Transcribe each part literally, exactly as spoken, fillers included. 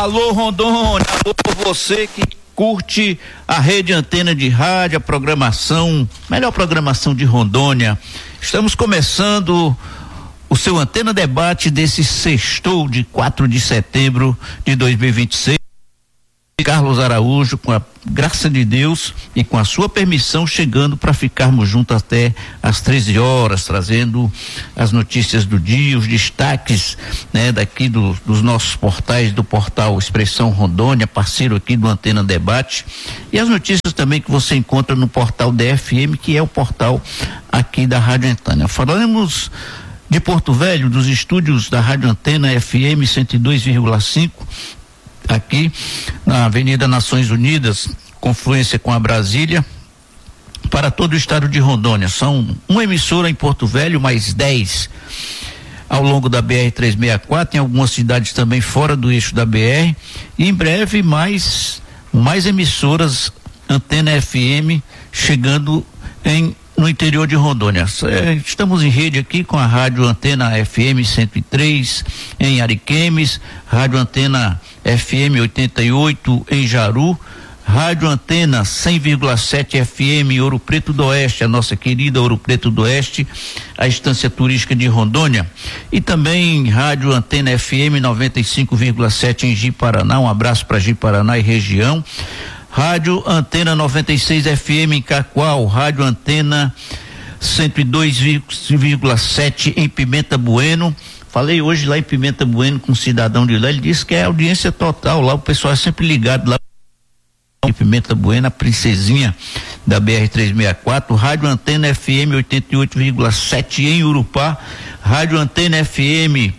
Alô Rondônia, alô você que curte a rede Antena de Rádio, a programação, melhor programação de Rondônia. Estamos começando o seu Antena Debate desse sextou de quatro de setembro de dois mil e vinte e seis. Carlos Araújo, com a graça de Deus e com a sua permissão, chegando para ficarmos juntos até às treze horas, trazendo as notícias do dia, os destaques, né, daqui do, dos nossos portais, do portal Expressão Rondônia, parceiro aqui do Antena Debate, e as notícias também que você encontra no portal D F M, que é o portal aqui da Rádio Antena. Falamos de Porto Velho, dos estúdios da Rádio Antena F M cento e dois vírgula cinco, aqui na Avenida Nações Unidas, confluência com a Brasília, para todo o estado de Rondônia. São uma emissora em Porto Velho, mais dez ao longo da B R trezentos e sessenta e quatro, em algumas cidades também fora do eixo da B R, e em breve mais, mais emissoras Antena F M chegando em no interior de Rondônia. Estamos em rede aqui com a Rádio Antena F M cento e três em Ariquemes, Rádio Antena F M oitenta e oito em Jaru, Rádio Antena cem vírgula sete F M em Ouro Preto do Oeste, a nossa querida Ouro Preto do Oeste, a estância turística de Rondônia, e também Rádio Antena F M noventa e cinco vírgula sete em Ji-Paraná. Um abraço para Ji-Paraná e região. Rádio Antena noventa e seis F M em Cacoal, Rádio Antena cento e dois vírgula sete em Pimenta Bueno. Falei hoje lá em Pimenta Bueno com um cidadão de lá, ele disse que é audiência total lá, o pessoal é sempre ligado lá em Pimenta Bueno, a princesinha da B R trezentos e sessenta e quatro. Rádio Antena F M oitenta e oito vírgula sete em Urupá, Rádio Antena F M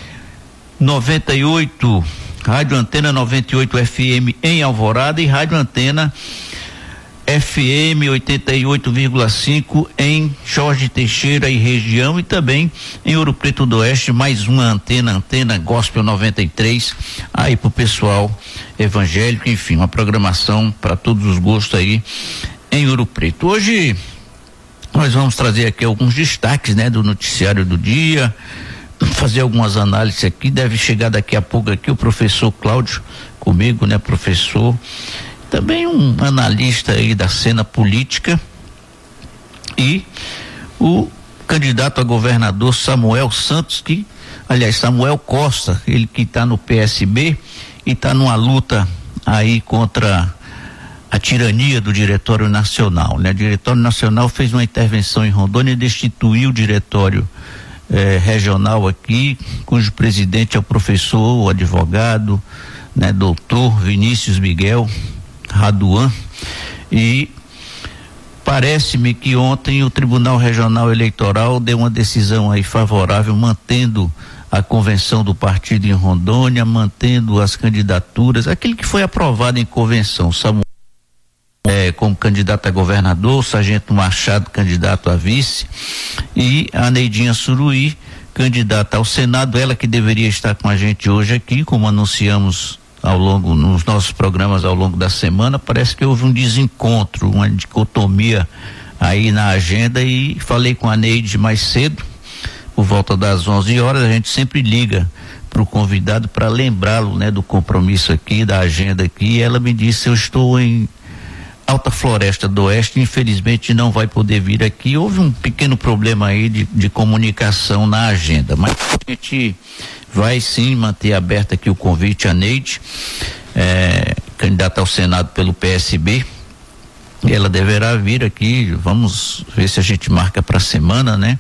noventa e oito, Rádio Antena noventa e oito F M em Alvorada e Rádio Antena F M oitenta e oito vírgula cinco em Jorge Teixeira e região, e também em Ouro Preto do Oeste, mais uma antena, Antena Gospel noventa e três, aí pro pessoal evangélico, enfim, uma programação para todos os gostos aí em Ouro Preto. Hoje nós vamos trazer aqui alguns destaques, né, do noticiário do dia, fazer algumas análises aqui. Deve chegar daqui a pouco aqui o professor Cláudio comigo, né, professor, também um analista aí da cena política, e o candidato a governador Samuel Santos, que, aliás, Samuel Costa, ele que está no P S B e está numa luta aí contra a tirania do Diretório Nacional, né? O Diretório Nacional fez uma intervenção em Rondônia e destituiu o diretório Eh, regional aqui, cujo presidente é o professor, o advogado, né, doutor Vinícius Miguel Raduan, e parece-me que ontem o Tribunal Regional Eleitoral deu uma decisão aí favorável, mantendo a convenção do partido em Rondônia, mantendo as candidaturas, aquilo que foi aprovado em convenção. Samuel É, como candidato a governador, o Sargento Machado candidato a vice, e a Neidinha Suruí candidata ao Senado, ela que deveria estar com a gente hoje aqui, como anunciamos ao longo, nos nossos programas ao longo da semana. Parece que houve um desencontro, uma dicotomia aí na agenda, e falei com a Neide mais cedo, por volta das onze horas, a gente sempre liga para o convidado para lembrá-lo, né, do compromisso aqui, da agenda aqui, e ela me disse: eu estou em Alta Floresta do Oeste, infelizmente não vai poder vir aqui. Houve um pequeno problema aí de, de comunicação na agenda, mas a gente vai sim manter aberto aqui o convite a Neide, é, candidata ao Senado pelo P S B. Ela deverá vir aqui, vamos ver se a gente marca para a semana, né?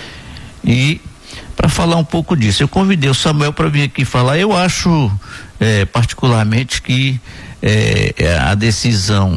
E para falar um pouco disso, eu convidei o Samuel para vir aqui falar. Eu acho é, particularmente que é, a decisão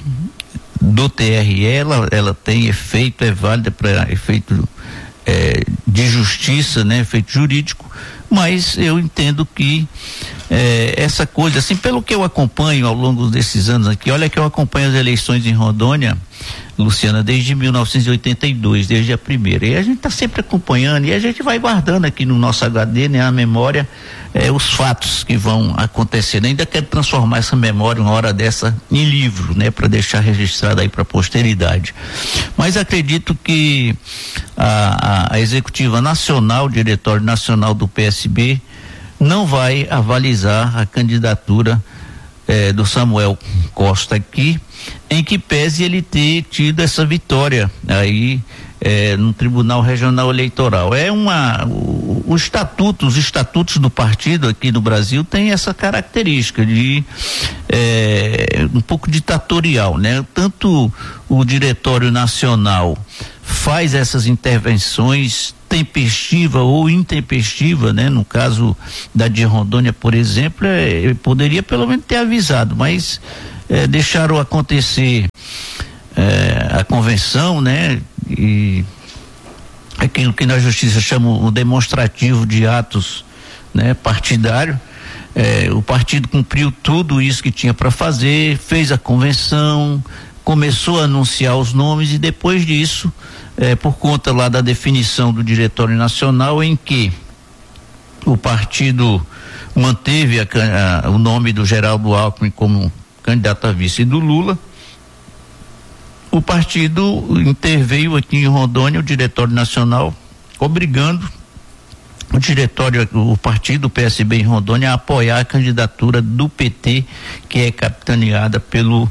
do T R E, ela, ela tem efeito, é válida para efeito é, de justiça, né, efeito jurídico, mas eu entendo que é, essa coisa, assim, pelo que eu acompanho ao longo desses anos aqui, olha que eu acompanho as eleições em Rondônia, Luciana, desde mil novecentos e oitenta e dois, desde a primeira, e a gente está sempre acompanhando, e a gente vai guardando aqui no nosso H D, né, a memória, eh, os fatos que vão acontecendo. Ainda quero transformar essa memória uma hora dessa em livro, né, para deixar registrado aí para a posteridade. Mas acredito que a, a, a executiva nacional, o diretório nacional do P S B, não vai avalizar a candidatura eh, do Samuel Costa aqui, em que pese ele ter tido essa vitória aí eh, no Tribunal Regional Eleitoral. É uma o, o estatuto, os estatutos do partido aqui no Brasil tem essa característica de eh, um pouco ditatorial, né? Tanto o Diretório Nacional faz essas intervenções tempestiva ou intempestiva, né? No caso da de Rondônia, por exemplo, é, poderia pelo menos ter avisado, mas é, deixaram acontecer é, a convenção, né? E aquilo que na justiça chama o demonstrativo de atos, né? Partidário. É, o partido cumpriu tudo isso que tinha para fazer, fez a convenção, começou a anunciar os nomes e depois disso, é, por conta lá da definição do Diretório Nacional, em que o partido manteve a, a, o nome do Geraldo Alckmin como candidato a vice do Lula, o partido interveio aqui em Rondônia, o Diretório Nacional, obrigando o diretório, o partido, o P S B em Rondônia, a apoiar a candidatura do P T, que é capitaneada pelo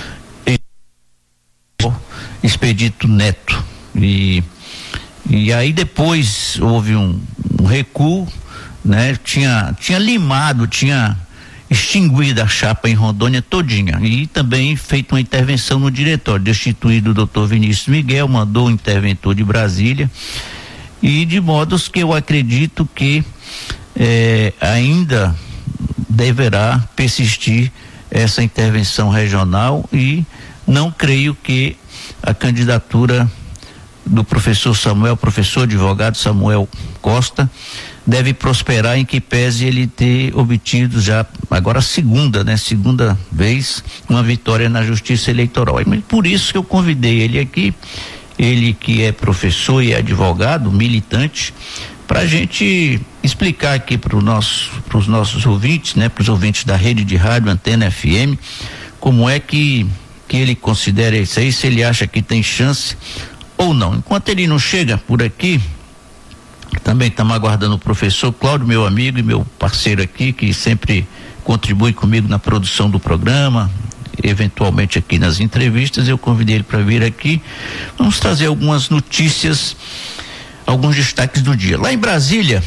Expedito Neto. E, e aí depois houve um, um recuo, né? Tinha, tinha limado, tinha extinguido a chapa em Rondônia todinha e também feito uma intervenção no diretório, destituído o doutor Vinícius Miguel, mandou um interventor de Brasília, e de modos que eu acredito que eh, ainda deverá persistir essa intervenção regional, e não creio que a candidatura do professor Samuel, professor advogado Samuel Costa, deve prosperar, em que pese ele ter obtido já agora a segunda, né, segunda vez uma vitória na Justiça Eleitoral. E por isso que eu convidei ele aqui, ele que é professor e advogado, militante, para a gente explicar aqui para os nossos, para os nossos ouvintes, né, para os ouvintes da rede de rádio Antena F M, como é que que ele considera isso aí, se ele acha que tem chance ou não. Enquanto ele não chega por aqui, também estamos aguardando o professor Cláudio, meu amigo e meu parceiro aqui, que sempre contribui comigo na produção do programa, eventualmente aqui nas entrevistas. Eu convidei ele para vir aqui. Vamos trazer algumas notícias, alguns destaques do dia. Lá em Brasília,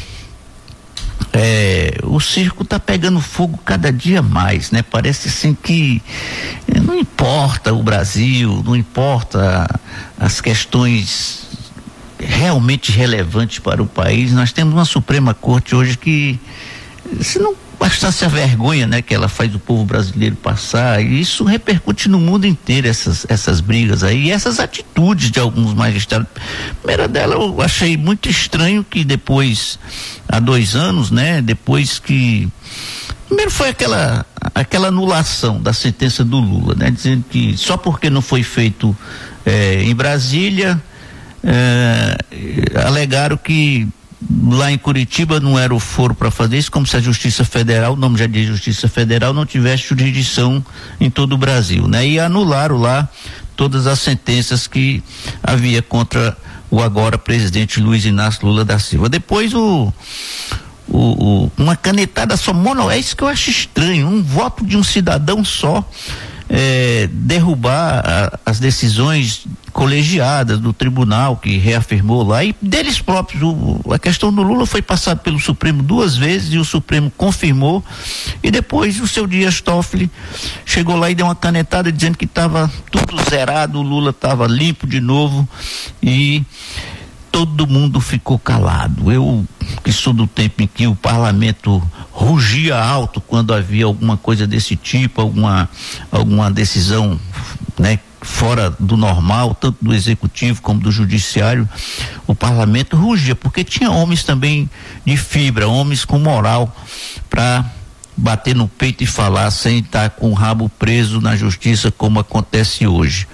É, o circo está pegando fogo cada dia mais, né? Parece assim que não importa o Brasil, não importa as questões realmente relevantes para o país. Nós temos uma Suprema Corte hoje que, se não bastasse a vergonha, né, que ela faz o povo brasileiro passar, e isso repercute no mundo inteiro, essas, essas brigas aí, e essas atitudes de alguns magistrados. A primeira dela eu achei muito estranho, que depois, há dois anos, né, depois que primeiro foi aquela aquela anulação da sentença do Lula, né, dizendo que só porque não foi feito eh, em Brasília, eh, alegaram que lá em Curitiba não era o foro para fazer isso, como se a Justiça Federal, o nome já diz Justiça Federal, não tivesse jurisdição em todo o Brasil, né? E anularam lá todas as sentenças que havia contra o agora presidente Luiz Inácio Lula da Silva. Depois o, o, o uma canetada só, mono, é isso que eu acho estranho, um voto de um cidadão só é, derrubar a, as decisões colegiadas do tribunal, que reafirmou lá, e deles próprios. O, a questão do Lula foi passada pelo Supremo duas vezes e o Supremo confirmou, e depois o seu Dias Toffoli chegou lá e deu uma canetada dizendo que estava tudo zerado, o Lula estava limpo de novo, e todo mundo ficou calado. Eu, que sou do tempo em que o parlamento rugia alto quando havia alguma coisa desse tipo, alguma, alguma decisão, né, fora do normal, tanto do executivo como do judiciário, o parlamento rugia, porque tinha homens também de fibra, homens com moral para bater no peito e falar sem estar com o rabo preso na justiça, como acontece hoje.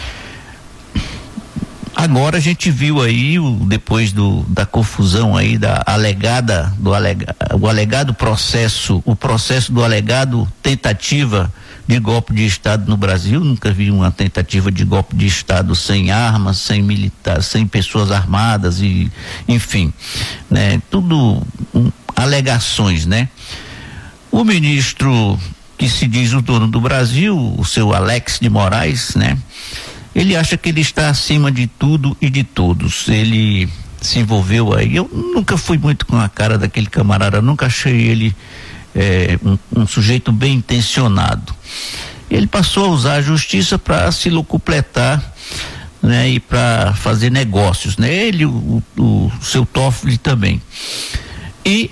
Agora a gente viu aí, o, depois do, da confusão aí, da alegada, do alega, o alegado processo, o processo do alegado tentativa de golpe de Estado no Brasil. Nunca vi uma tentativa de golpe de Estado sem armas, sem militares, sem pessoas armadas, e enfim, né, tudo um, alegações, né? O ministro que se diz o dono do Brasil, o seu Alex de Moraes, né? Ele acha que ele está acima de tudo e de todos. Ele se envolveu aí. Eu nunca fui muito com a cara daquele camarada, nunca achei ele é, um, um sujeito bem intencionado. Ele passou a usar a justiça para se locupletar, né? E para fazer negócios, né? Ele, o, o, o seu Toffoli também. E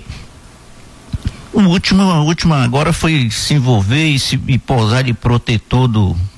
o último, a última agora foi se envolver e, se, e posar de protetor do,